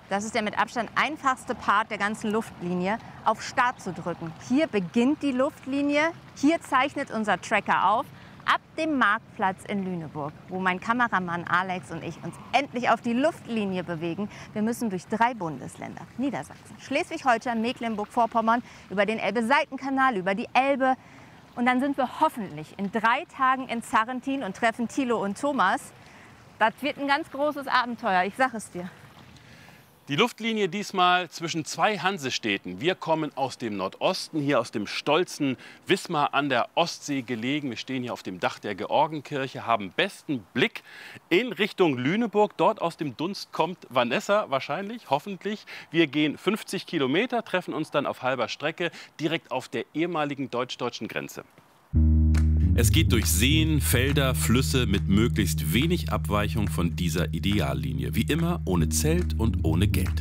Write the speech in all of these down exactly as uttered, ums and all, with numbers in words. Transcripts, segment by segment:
das ist der mit Abstand einfachste Part der ganzen Luftlinie, auf Start zu drücken. Hier beginnt die Luftlinie, hier zeichnet unser Tracker auf, ab dem Marktplatz in Lüneburg, wo mein Kameramann Alex und ich uns endlich auf die Luftlinie bewegen. Wir müssen durch drei Bundesländer, Niedersachsen, Schleswig-Holstein, Mecklenburg-Vorpommern, über den Elbe-Seitenkanal, über die Elbe. Und dann sind wir hoffentlich in drei Tagen in Sarrentin und treffen Thilo und Thomas. Das wird ein ganz großes Abenteuer, ich sag es dir. Die Luftlinie diesmal zwischen zwei Hansestädten. Wir kommen aus dem Nordosten, hier aus dem stolzen Wismar an der Ostsee gelegen. Wir stehen hier auf dem Dach der Georgenkirche, haben besten Blick in Richtung Lüneburg. Dort aus dem Dunst kommt Vanessa wahrscheinlich, hoffentlich. Wir gehen fünfzig Kilometer, treffen uns dann auf halber Strecke direkt auf der ehemaligen deutsch-deutschen Grenze. Es geht durch Seen, Felder, Flüsse mit möglichst wenig Abweichung von dieser Ideallinie. Wie immer ohne Zelt und ohne Geld.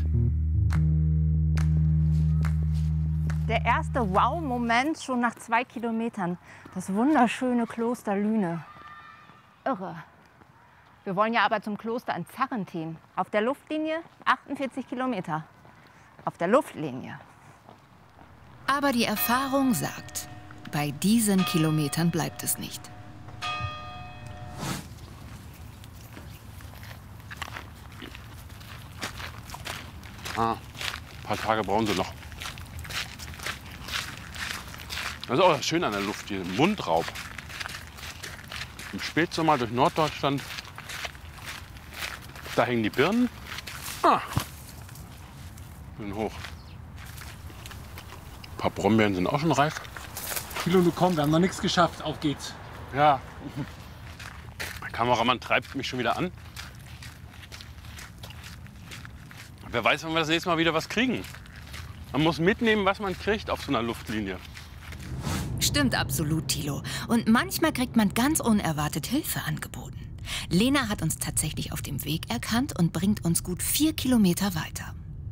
Der erste Wow-Moment schon nach zwei Kilometern. Das wunderschöne Kloster Lüne. Irre. Wir wollen ja aber zum Kloster in Sarrentin. Auf der Luftlinie achtundvierzig Kilometer. Auf der Luftlinie. Aber die Erfahrung sagt, bei diesen Kilometern bleibt es nicht. Ah, ein paar Tage brauchen sie noch. Das ist auch das Schöne an der Luft hier, Mundraub. Im Spätsommer durch Norddeutschland, da hängen die Birnen. Ah, sind hoch. Ein paar Brombeeren sind auch schon reif. Thilo, du komm, wir haben noch nichts geschafft. Auf geht's. Ja. Der Kameramann treibt mich schon wieder an. Wer weiß, wann wir das nächste Mal wieder was kriegen. Man muss mitnehmen, was man kriegt auf so einer Luftlinie. Stimmt absolut, Thilo. Und manchmal kriegt man ganz unerwartet Hilfe angeboten. Lena hat uns tatsächlich auf dem Weg erkannt und bringt uns gut vier Kilometer weiter.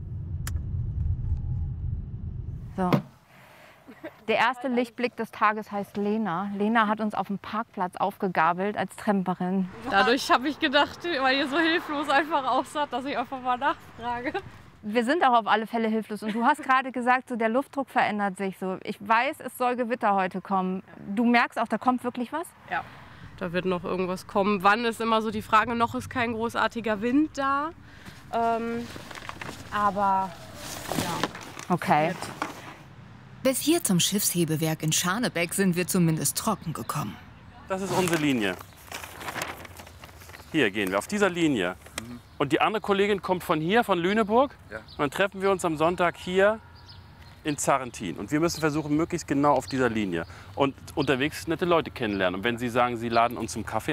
So. Der erste Lichtblick des Tages heißt Lena. Lena hat uns auf dem Parkplatz aufgegabelt als Tramperin. Dadurch habe ich gedacht, weil ihr so hilflos einfach aussah, dass ich einfach mal nachfrage. Wir sind auch auf alle Fälle hilflos. Und du hast gerade gesagt, so der Luftdruck verändert sich so. Ich weiß, es soll Gewitter heute kommen. Du merkst auch, da kommt wirklich was? Ja, da wird noch irgendwas kommen. Wann ist immer so die Frage, noch ist kein großartiger Wind da. Ähm, aber ja. Okay. Jetzt. Bis hier zum Schiffshebewerk in Scharnebeck sind wir zumindest trocken gekommen. Das ist unsere Linie. Hier gehen wir, auf dieser Linie. Mhm. Und die andere Kollegin kommt von hier, von Lüneburg. Ja. Und dann treffen wir uns am Sonntag hier in Sarrentin. Und wir müssen versuchen, möglichst genau auf dieser Linie. Und unterwegs nette Leute kennenlernen. Und wenn Sie sagen, Sie laden uns zum Kaffee